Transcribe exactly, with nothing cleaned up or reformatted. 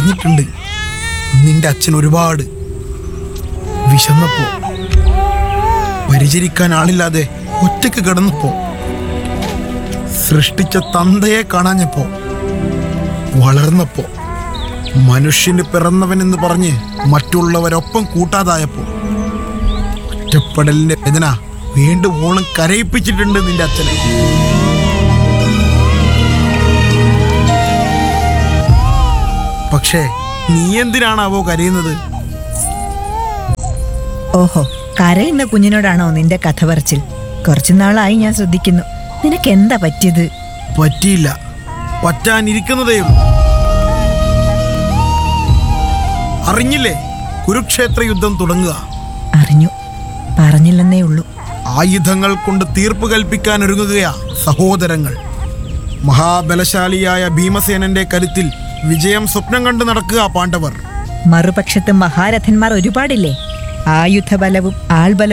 കരഞ്ഞിട്ടുണ്ട്. നിന്റെ അച്ഛൻ ഒരുപാട്. വിശന്നപ്പോ, പരിചരിക്കാൻ ആളില്ലാതെ ഒറ്റയ്ക്ക് കിടന്നപ്പോ, സൃഷ്ടിച്ച തന്തയെ കാണാഞ്ഞപ്പോ, വളർന്നപ്പോ, മനുഷ്യന് പിറന്നവനെന്ന് പറഞ്ഞ് മറ്റുള്ളവരൊപ്പം കൂട്ടാതായപ്പോ, ഒറ്റപ്പെടലിന്റെ വേദന വീണ്ടും ഓളം കരയിപ്പിച്ചിട്ടുണ്ട് നിന്റെ അച്ഛനെ. പക്ഷേ നീ എന്തിനാണാവോ കരയുന്നത്? ഓഹോ, കരയുന്ന കുഞ്ഞിനോടാണോ നിന്റെ കഥ പറച്ചിൽ? കുറച്ചു നാളായി ഞാൻ ശ്രദ്ധിക്കുന്നു. നിനക്ക് എന്താ പറ്റിയത്? പറ്റിയില്ല, പറ്റാനിരിക്കുന്നതേയുള്ളൂ. അറിഞ്ഞില്ലേ, കുരുക്ഷേത്ര യുദ്ധം തുടങ്ങുക. അറിഞ്ഞു, പറഞ്ഞില്ലെന്നേ ഉള്ളൂ. ആയുധങ്ങൾ കൊണ്ട് തീർപ്പ് കൽപ്പിക്കാൻ ഒരുങ്ങുകയാ സഹോദരങ്ങൾ. മഹാബലശാലിയായ ഭീമസേനന്റെ കരുത്തിൽ വിജയം സ്വപ്നം കണ്ടു നടക്കുക പാണ്ഡവർ. മറുപക്ഷത്ത് മഹാരഥന്മാർ ഒരുപാടില്ലേ? ആയുധബലവും ആൾബലവും